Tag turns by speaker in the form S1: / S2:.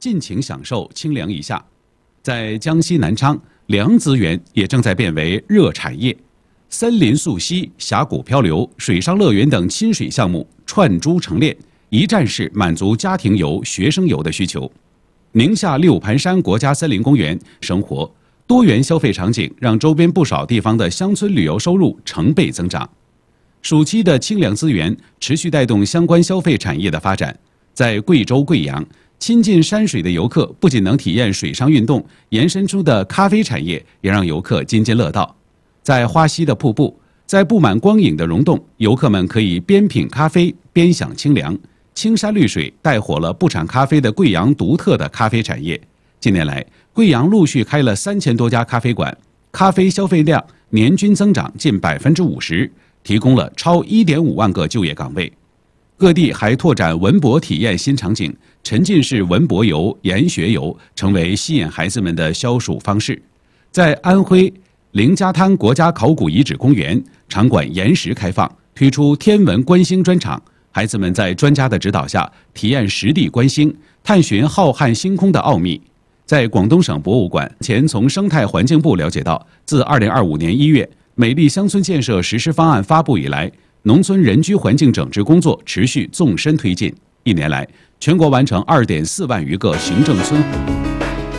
S1: 尽情享受清凉一夏。在江西南昌，凉资源也正在变为热产业，森林溯溪、峡谷漂流、水上乐园等亲水项目串珠成链，一站式满足家庭游、学生游的需求。宁夏六盘山国家森林公园生活多元消费场景，让周边不少地方的乡村旅游收入成倍增长。暑期的清凉资源持续带动相关消费产业的发展。在贵州贵阳，亲近山水的游客不仅能体验水上运动，延伸出的咖啡产业也让游客津津乐道。在花溪的瀑布，在布满光影的溶洞，游客们可以边品咖啡边享清凉。青山绿水带火了不产咖啡的贵阳独特的咖啡产业。近年来，贵阳陆续开了3000多家咖啡馆，咖啡消费量年均增长近50%，提供了超1.5万个就业岗位。各地还拓展文博体验新场景，沉浸式文博游、研学游成为吸引孩子们的消暑方式。在安徽凌家滩国家考古遗址公园，场馆延时开放，推出天文观星专场。孩子们在专家的指导下，体验实地观星，探寻浩瀚星空的奥秘。在广东省博物馆，前从生态环境部了解到，自2025年1月美丽乡村建设实施方案发布以来，农村人居环境整治工作持续纵深推进。1年来，全国完成2.4万余个行政村。